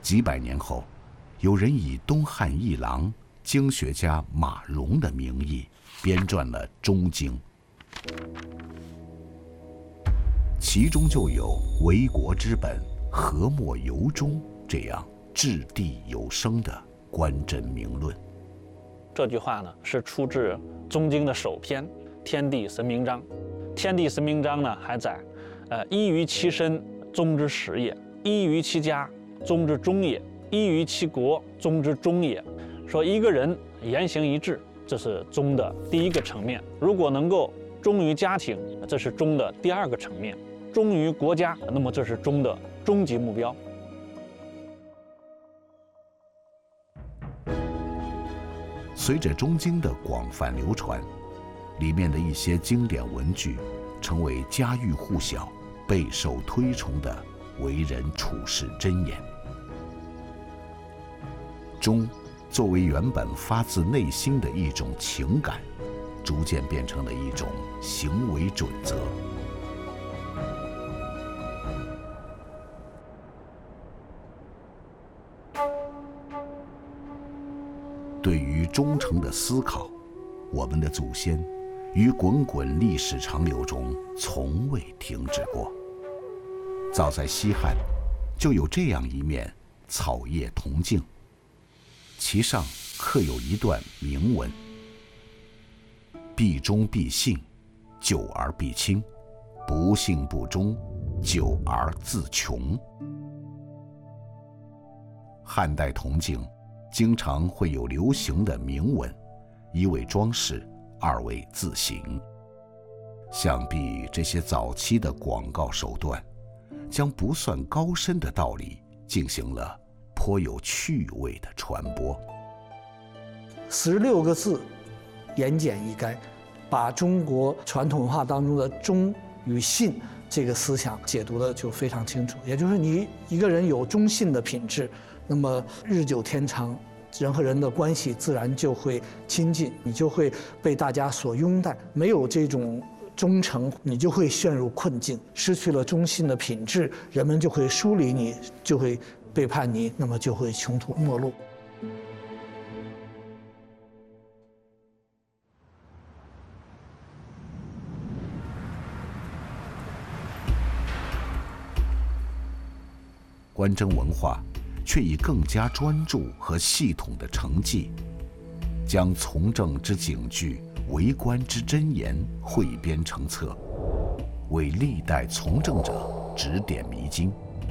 几百年后，有人以东汉一郎、经学家马融的名义编撰了《中经》，其中就有“为国之本，和莫由衷”这样掷地有声的官箴名论。 这句话呢，是出自《中经》的首篇《天地神明章》。《天地神明章》呢，还载依于其身，忠之始也；依于其家，忠之终也；依于其国，忠之终也。说一个人言行一致，这是忠的第一个层面；如果能够忠于家庭，这是忠的第二个层面；忠于国家，那么这是忠的终极目标。 随着《中经》的广泛流传，里面的一些经典文句成为家喻户晓、备受推崇的为人处世箴言。忠作为原本发自内心的一种情感，逐渐变成了一种行为准则。对于忠诚的思考，我们的祖先于滚滚历史长流中从未停止过。早在西汉，就有这样一面草叶铜镜，其上刻有一段铭文：必忠必信，久而必亲；不信不忠，久而自穷。汉代铜镜经常会有流行的铭文，一为装饰，二为自省。想必这些早期的广告手段，将不算高深的道理进行了颇有趣味的传播。 16个字，言简意赅，把中国传统文化当中的忠与信这个思想解读的就非常清楚。也就是你一个人有忠信的品质，那么日久天长，人和人的关系自然就会亲近，你就会被大家所拥戴。没有这种忠诚，你就会陷入困境，失去了忠信的品质，人们就会疏离你，就会背叛你，那么就会穷途末路。 官箴文化却以更加专注和系统的成绩，将从政之警句、为官之箴言汇编成册，为历代从政者指点迷津。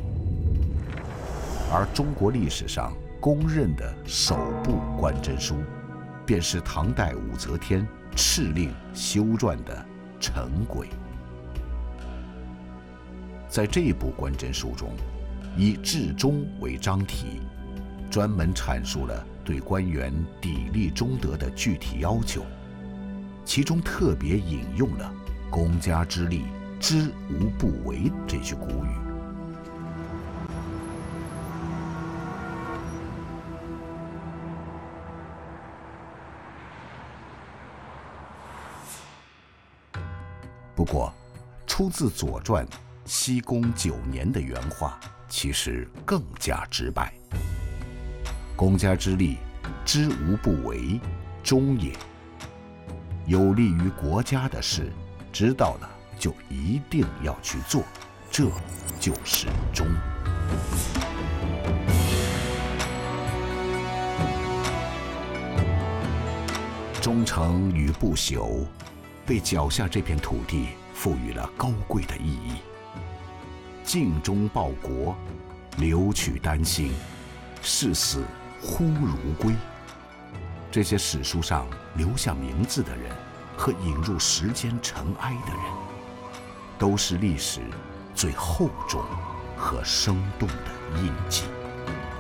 而中国历史上公认的首部官箴书，便是唐代武则天敕令修撰的《陈轨》。在这部官箴书中，以至忠为章题，专门阐述了对官员砥砺忠德的具体要求，其中特别引用了“公家之利，知无不为”这句古语。不过，出自《左传》西公9年的原话其实更加直白：公家之利，知无不为，忠也。有利于国家的事，知道了就一定要去做，这就是忠。忠诚与不朽，被脚下这片土地赋予了高贵的意义。尽忠报国，留取丹心，视死忽如归。这些史书上留下名字的人和引入时间尘埃的人，都是历史最厚重和生动的印记。